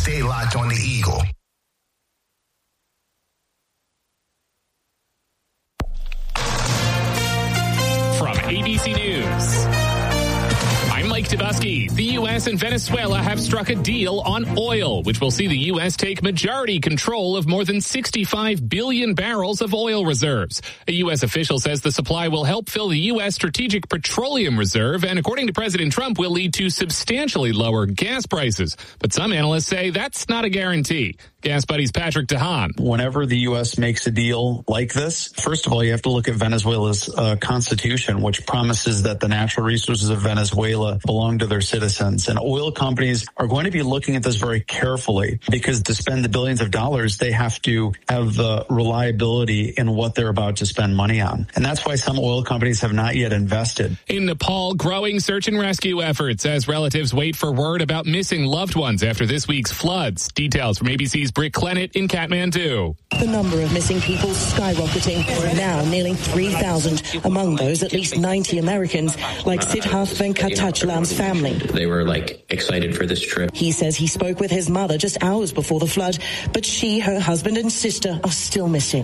Stay locked on the Eagle. From ABC News, I'm Mike Tabusky. The U.S. and Venezuela have struck a deal on oil, which will see the U.S. take majority control of more than 65 billion barrels of oil reserves. A U.S. official says the supply will help fill the U.S. Strategic Petroleum Reserve, and according to President Trump, will lead to substantially lower gas prices. But some analysts say that's not a guarantee. Gas Buddy's Patrick DeHaan. Whenever the U.S. makes a deal like this, first of all, you have to look at Venezuela's constitution, which promises that the natural resources of Venezuela belong to their citizens. And oil companies are going to be looking at this very carefully, because to spend the billions of dollars, they have to have the reliability in what they're about to spend money on. And that's why some oil companies have not yet invested. In Nepal, growing search and rescue efforts as relatives wait for word about missing loved ones after this week's floods. Details from ABC's Britt Clennett in Kathmandu. The number of missing people skyrocketing, now nearing 3,000. Among those, at least 90 Americans, like Siddharth Venkatachalam's family. They were excited for this trip. He says he spoke with his mother just hours before the flood, but she, her husband and sister are still missing.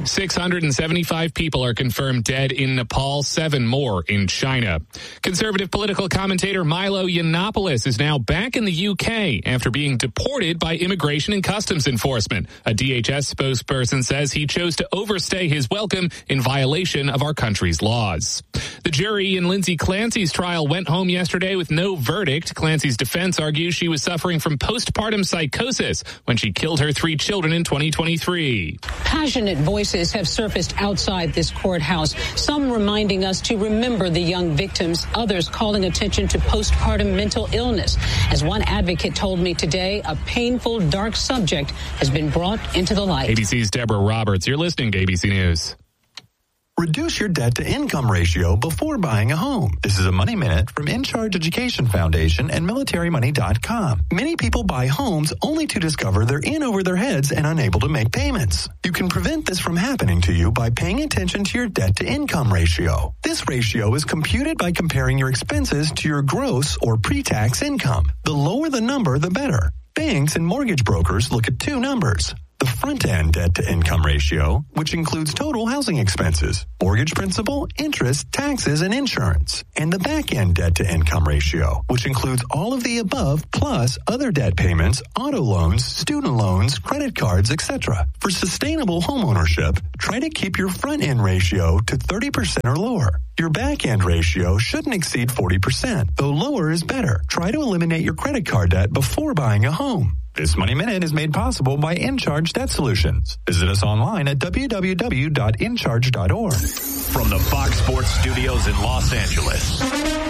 675 people are confirmed dead in Nepal, 7 more in China. Conservative political commentator Milo Yiannopoulos is now back in the UK after being deported by Immigration and Customs Enforcement. A DHS spokesperson says he chose to overstay his welcome in violation of our country's laws. The jury in Lindsay Clancy's trial went home yesterday with no verdict. Clancy's defense argues she was suffering from postpartum psychosis when she killed her 3 children in 2023. Passionate voices have surfaced outside this courthouse, some reminding us to remember the young victims, others calling attention to postpartum mental illness. As one advocate told me today, a painful, dark subject has been brought into the light. ABC's Deborah Roberts. You're listening to ABC News. Reduce your debt-to-income ratio before buying a home. This is a Money Minute from InCharge Education Foundation and MilitaryMoney.com. Many people buy homes only to discover they're in over their heads and unable to make payments. You can prevent this from happening to you by paying attention to your debt-to-income ratio. This ratio is computed by comparing your expenses to your gross or pre-tax income. The lower the number, the better. Banks and mortgage brokers look at 2 numbers. The front-end debt-to-income ratio, which includes total housing expenses, mortgage principal, interest, taxes, and insurance. And the back-end debt-to-income ratio, which includes all of the above plus other debt payments, auto loans, student loans, credit cards, etc. For sustainable homeownership, try to keep your front-end ratio to 30% or lower. Your back-end ratio shouldn't exceed 40%, though lower is better. Try to eliminate your credit card debt before buying a home. This Money Minute is made possible by InCharge Debt Solutions. Visit us online at www.incharge.org. From the Fox Sports Studios in Los Angeles,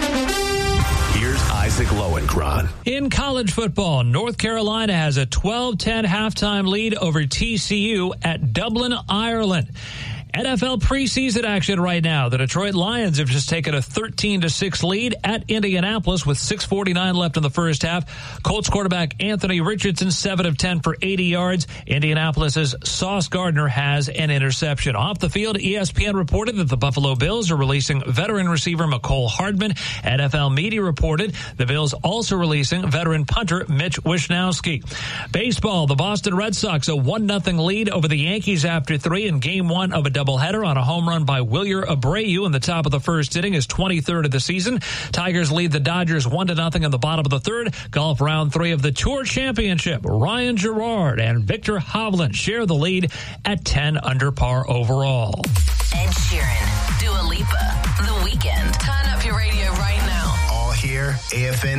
here's Isaac Lowenkron. In college football, North Carolina has a 12-10 halftime lead over TCU at Dublin, Ireland. NFL preseason action right now. The Detroit Lions have just taken a 13-6 lead at Indianapolis with 6:49 left in the first half. Colts quarterback Anthony Richardson, 7 of 10 for 80 yards. Indianapolis's Sauce Gardner has an interception. Off the field, ESPN reported that the Buffalo Bills are releasing veteran receiver Mecole Hardman. NFL media reported the Bills also releasing veteran punter Mitch Wishnowsky. Baseball, the Boston Red Sox a 1-0 lead over the Yankees after 3 in Game 1 of a doubleheader on a home run by Wilyer Abreu in the top of the first inning, his 23rd of the season. Tigers lead the Dodgers 1-0 in the bottom of the third. Golf round 3 of the Tour Championship. Ryan Gerard and Victor Hovland share the lead at 10 under par overall. Ed Sheeran, Dua Lipa, The Weeknd. Turn up your radio right now. All here, AFN